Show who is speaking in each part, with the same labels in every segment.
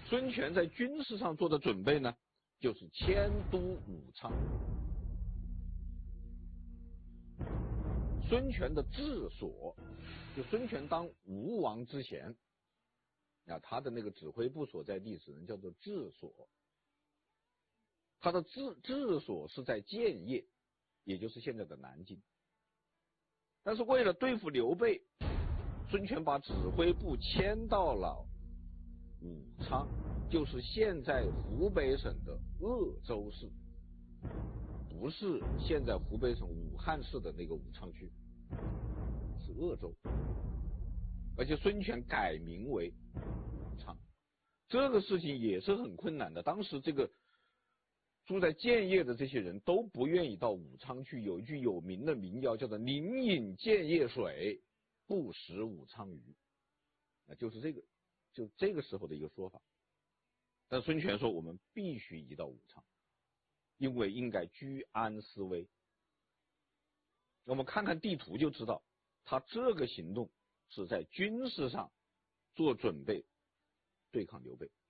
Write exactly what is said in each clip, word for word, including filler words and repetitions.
Speaker 1: 孙权在军事上做的准备呢，就是迁都武昌。孙权的治所，就孙权当吴王之前，啊，他的那个指挥部所在地只能叫做治所。他的治治所是在建业，也就是现在的南京。但是为了对付刘备，孙权把指挥部迁到了武昌，就是现在湖北省的鄂州市，不是现在湖北省武汉市的那个武昌区，是鄂州。而且孙权改名为武昌，这个事情也是很困难的。当时这个住在建业的这些人都不愿意到武昌去，有一句有名的民谣叫做宁饮建业水，不食武昌鱼，那就是这个就这个时候的一个说法。但孙权说我们必须移到武昌，因为应该居安思危。我们看看地图就知道，他这个行动是在军事上做准备对抗刘备，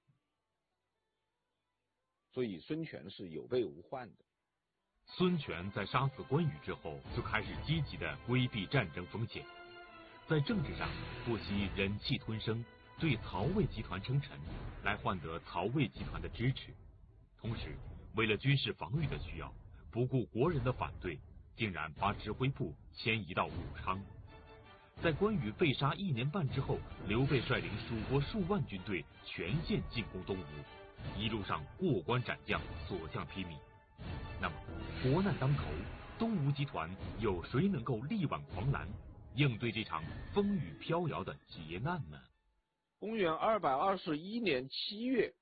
Speaker 1: 所以孙权是有备无患的。
Speaker 2: 孙权在杀死关羽之后，就开始积极的规避战争风险，在政治上不惜忍气吞声，对曹魏集团称臣，来换得曹魏集团的支持。同时，为了军事防御的需要，不顾国人的反对，竟然把指挥部迁移到武昌。在关羽被杀一年半之后，刘备率领蜀国数万军队全线进攻东吴，一路上过关斩将，所向披靡。那么，国难当头，东吴集团有谁能够力挽狂澜，应对这场风雨飘摇的劫难呢？
Speaker 1: 公元二百二十一年七月，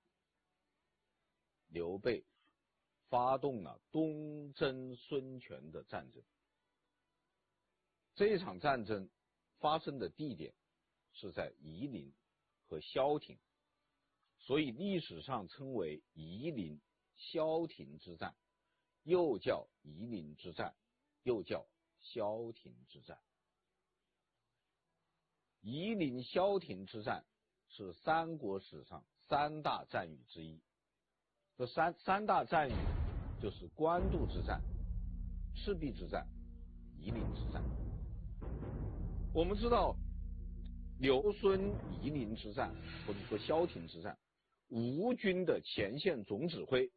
Speaker 1: 刘备发动了东征孙权的战争。这场战争发生的地点是在夷陵和萧亭，所以历史上称为夷陵萧亭之战，又叫夷陵之战，又叫萧亭之战。夷陵萧亭之战是三国史上三大战役之一。这三三大战役就是官渡之战、赤壁之战、夷陵之战。我们知道刘孙夷陵之战或者说萧亭之战，吴军的前线总指挥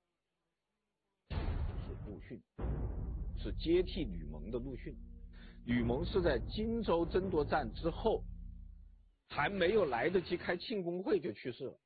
Speaker 1: 是陆逊，是接替吕蒙的陆逊。吕蒙是在荆州争夺战之后，还没有来得及开庆功会就去世了。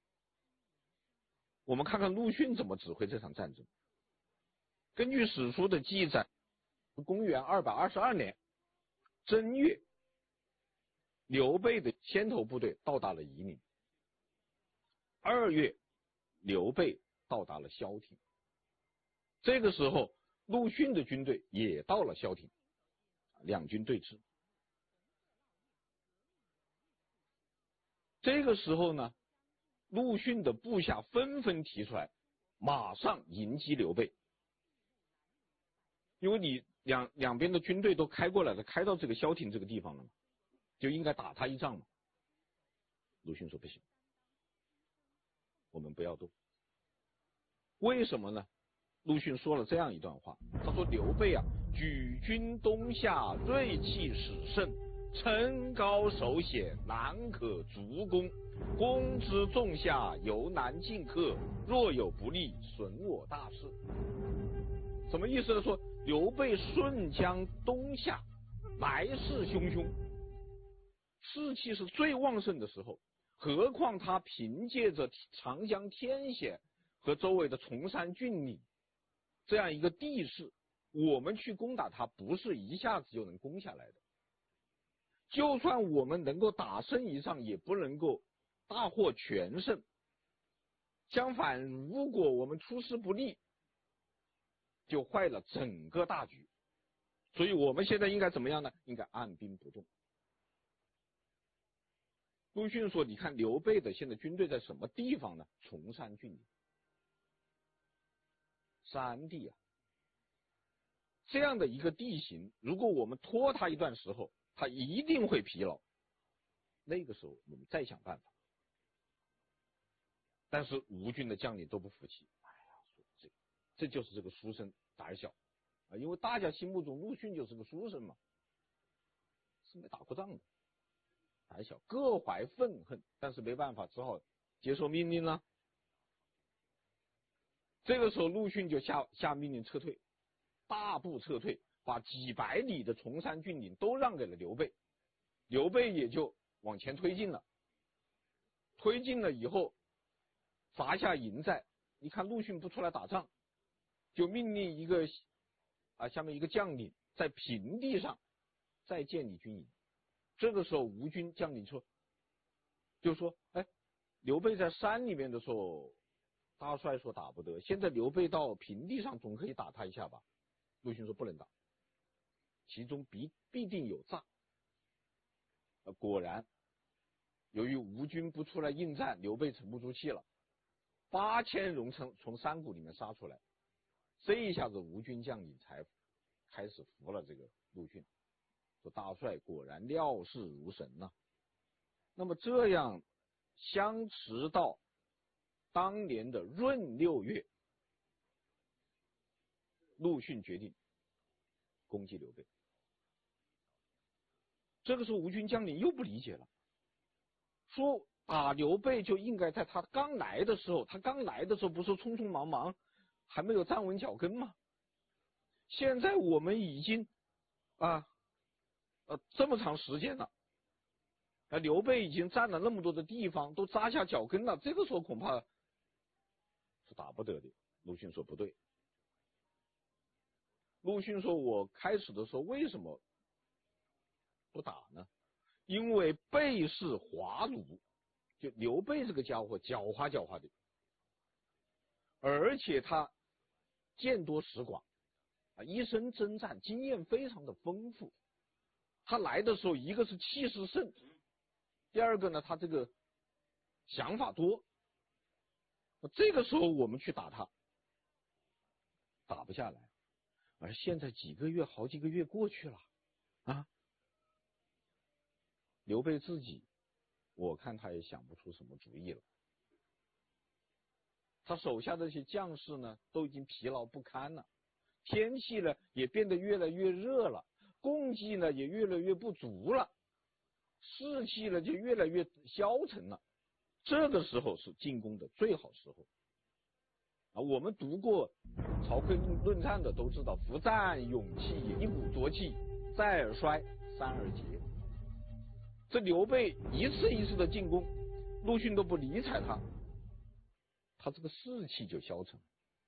Speaker 1: 我们看看陆逊怎么指挥这场战争。根据史书的记载，公元二百二十二年正月，刘备的先头部队到达了夷陵。二月，刘备到达了萧亭。这个时候，陆逊的军队也到了萧亭，两军对峙。这个时候呢，陆逊的部下纷纷提出来，马上迎击刘备，因为你两两边的军队都开过来了，开到这个萧亭这个地方了嘛，就应该打他一仗嘛。陆逊说不行，我们不要动。为什么呢？陆逊说了这样一段话，他说刘备啊，举军东下，锐气始盛，城高守险，难可逐攻。攻之众下，犹难进克，若有不利，损我大事。什么意思呢？说刘备顺江东下，来势汹汹，士气是最旺盛的时候，何况他凭借着长江天险和周围的崇山峻岭这样一个地势，我们去攻打他不是一下子就能攻下来的。就算我们能够打胜一仗，也不能够大获全胜。相反，如果我们出师不利，就坏了整个大局。所以我们现在应该怎么样呢？应该按兵不动。陆逊说，你看刘备的现在军队在什么地方呢？崇山峻岭，山地啊，这样的一个地形，如果我们拖他一段时候，他一定会疲劳。那个时候我们再想办法。 但是吴军的将领都不服气，哎呀，说这这就是这个书生胆小啊，因为大家心目中陆逊就是个书生嘛，是没打过仗的，胆小，各怀愤恨，但是没办法，只好接受命令了。这个时候陆逊就下下命令撤退，大步撤退，把几百里的崇山峻岭都让给了刘备，刘备也就往前推进了。推进了以后，砸下营寨，你看陆逊不出来打仗，就命令一个啊下面一个将领在平地上再建立军营。这个时候吴军将领说，就说，哎，刘备在山里面的时候，大帅说打不得，现在刘备到平地上总可以打他一下吧？陆逊说不能打，其中必必定有诈。呃，果然，由于吴军不出来应战，刘备沉不住气了，八千人从从山谷里面杀出来，这一下子吴军将领才开始服了这个陆逊，说大帅果然料事如神呐、啊。那么这样相持到当年的闰六月，陆逊决定攻击刘备。这个时候吴军将领又不理解了，说打刘备就应该在他刚来的时候，他刚来的时候不是匆匆忙忙还没有站稳脚跟吗？现在我们已经啊呃这么长时间了，啊刘备已经占了那么多的地方，都扎下脚跟了，这个时候恐怕是打不得的。陆逊说不对，陆逊说我开始的时候为什么不打呢？因为备是华虏，就刘备这个家伙狡猾狡猾的，而且他见多识广啊，一生征战经验非常的丰富。他来的时候，一个是气势盛，第二个呢，他这个想法多。这个时候我们去打他，打不下来。而现在几个月、好几个月过去了啊，刘备自己，我看他也想不出什么主意了。他手下的这些将士呢，都已经疲劳不堪了，天气呢也变得越来越热了，供给呢也越来越不足了，士气呢就越来越消沉了。这个时候是进攻的最好时候啊！我们读过曹刿论战的都知道，夫战勇气也，一鼓作气，再而衰，三而竭。这刘备一次一次的进攻，陆逊都不理睬他，他这个士气就消沉。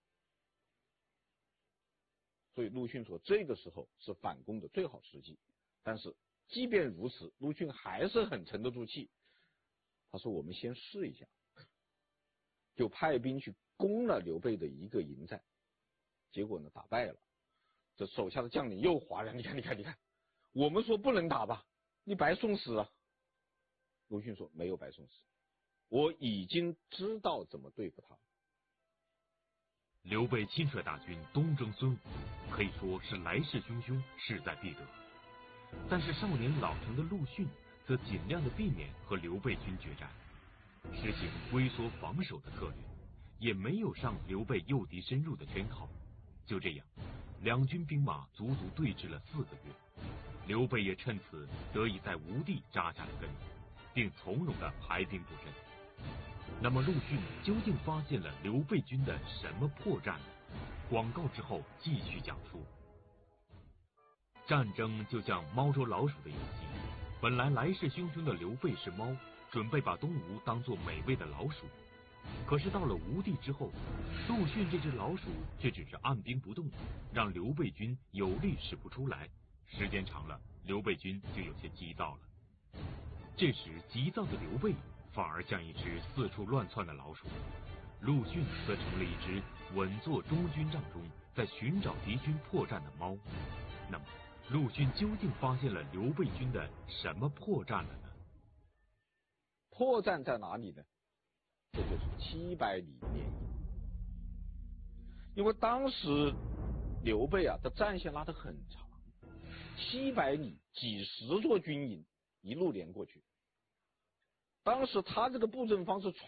Speaker 1: 所以陆逊说这个时候是反攻的最好时机。但是即便如此，陆逊还是很沉得住气。他说我们先试一下，就派兵去攻了刘备的一个营寨，结果呢打败了。这手下的将领又哗然，你看你看你看，我们说不能打吧，你白送死啊！陆逊说没有白送死，我已经知道怎么对付他。
Speaker 2: 刘备亲率大军东征孙吴，可以说是来势汹汹，势在必得。但是少年老成的陆逊则尽量的避免和刘备军决战，实行龟缩防守的策略，也没有上刘备诱敌深入的圈套。就这样，两军兵马足足对峙了四个月，刘备也趁此得以在吴地扎下了根，并从容的排兵布阵。那么陆逊究竟发现了刘备军的什么破绽呢？广告之后继续讲述。战争就像猫捉老鼠的游戏，本来来势汹汹的刘备是猫，准备把东吴当作美味的老鼠。可是到了吴地之后，陆逊这只老鼠却只是按兵不动，让刘备军有力使不出来。时间长了，刘备军就有些急躁了。这时急躁的刘备反而像一只四处乱窜的老鼠，陆逊则成了一只稳坐中军帐中，在寻找敌军破绽的猫。那么陆逊究竟发现了刘备军的什么破绽了呢？
Speaker 1: 破绽在哪里呢？这就是七百里联营。因为当时刘备啊的战线拉得很长，七百里几十座军营一路连过去。当时他这个布阵方是